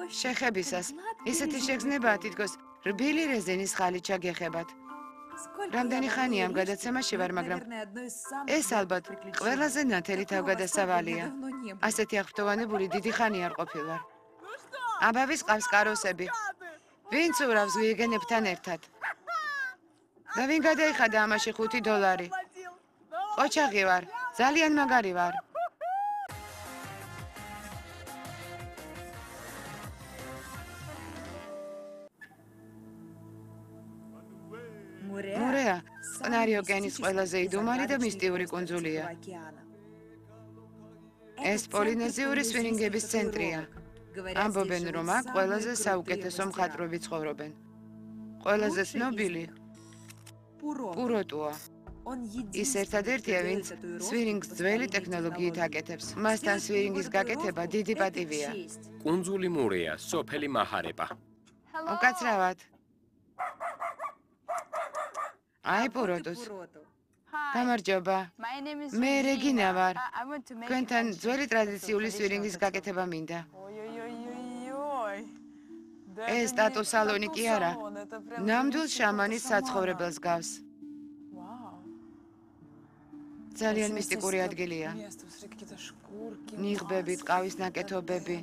შეხებისას ისეთი შეგრძნებაა თითქოს რბილი რეზინის ხალი ჩაგეხებათ. რამდენი ხანია ამ გადაცემაში ვარ, მაგრამ ეს ალბათ ყველაზე ნათელი თავგადასავალია. ასეთი აღფრთოვანებული დიდი ხანი არ ყოფილვარ. აბავის ყავს კაროსები. ვინც ურავს ვიგენებთან ერთად. და ვინ გადაიხადა ამაში $5? ყოჩაღი ვარ, ძალიან მაგარი ვარ. მორეა, წყნარი ოკეანის ყველაზე იდუმალი და მისტიური კუნძულია. ეს პოლინეზიური სვირინგების ცენტრია. ამბობენ, რომ აქ ყველაზე საუკეთესო მხატვრები ცხოვრობენ. ყველაზე ცნობილი პუროტოა. ის ერთადერთია, ვინც სვირინგს ძველი ტექნოლოგიით აკეთებს. მასთან სვირინგის გაკეთება დიდი პატივია. კუნძული მორეა, სოფელი მაჰარება. უკაცრავად. აი პუროტოს. გამარჯობა. მე რეგინა ვარ. თქვენთან ძველი ტრადიციული სვირინგის გაკეთება მინდა. ეს ტატუ სალონი კი არა. ნამდვილ შამანის საცხოვრებელს გავს. ძალიან მისტიკური ადგილია. ნიღბები, ტყავის ნაკეთობები.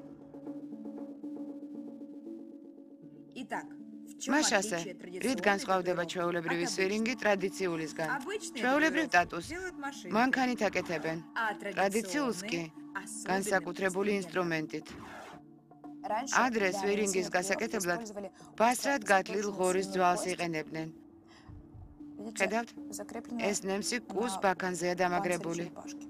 მაშასე, რით განსხვავდება ჩვეულებრივი სვირინგი ტრადიციულისგან? ჩვეულებრივ ტატუს მანქანით აკეთებენ. ტრადიციულს კი განსაკუთრებული ინსტრუმენტით. ადრე სვირინგის გასაკეთებლად ბასრად გათლილ ღორის ძვალს იყენებდნენ. ხედავთ? ეს ნემსი კუს ბაქანზეა დამაგრებული.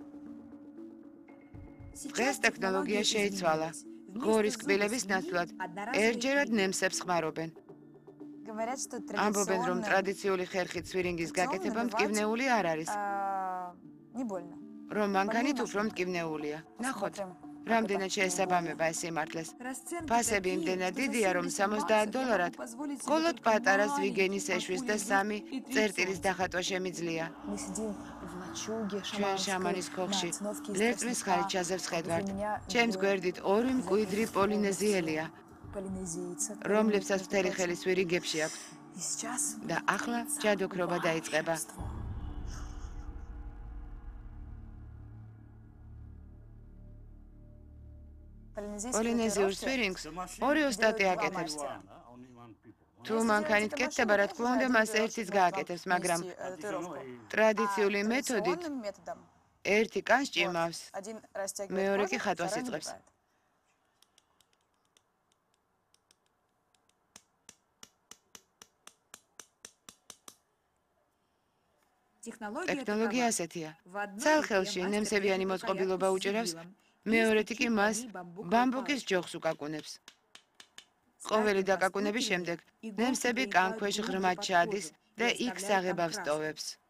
დღეს ტექნოლოგია შეიცვალა. ღორის კბილების ნაცვლად ერთჯერად ნემსებს ხმარობენ. ამბობენ, რომ ტრადიციული ხერხით სვირინგის გაკეთება მტკივნეული არ არის. რომ მანქანით უფრო მტკივნეულია. ნახოთ, რამდენად შეესაბამება ეს სიმართლეს. ფასები იმდენად დიდია, რომ $60 მხოლოდ პატარა ზვიგენის ეშვის და 3 წერტილის დახატვა შემიძლია. ჩვენ შამანის ქოხში ლერწმის ხარით ჩაზევს ხედვართ. ჩემს გვერდით 2 მკვიდრი პოლინეზიელია, რომლებსაც მთელი ხელი სვირინგებში აქვთ. და ახლა ჯადოქრობა დაიწყება. პოლინეზიურ სვირინგს ორი ოსტატი აკეთებს. თუ მანქანით კეთდება, რა თქმა უნდა, მას ერთიც გააკეთებს, მაგრამ ტრადიციული მეთოდით ერთი კანს ჭიმავს, მეორე კი ხატვას იწყებს. ტექნოლოგია ასეთია. ცალ-ხელში ნემსებიანი მოწყობილობა უჭერავს, მეორეთი კი მას ბამბუკის ჯოხს უკაკუნებს. ყოველი დაკაკუნების შემდეგ ნემსები კანქვეშ ღრმად ჩადის და იქ საღებავს ტოვებს.